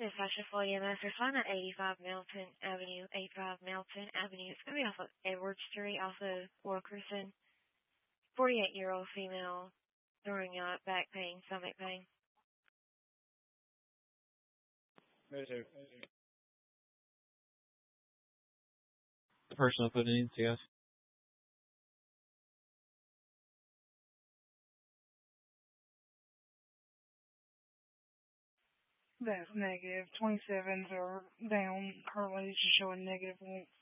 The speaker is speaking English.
Miss Sasha for EMS. There's one at 85 Melton Avenue, 85 Melton Avenue. It's going to be off of Edward Street, off of Wilkerson. 48-year-old female throwing out back pain, stomach pain. Personal put in, yes. That's negative. 27s are down. Currently, it's just showing negative links.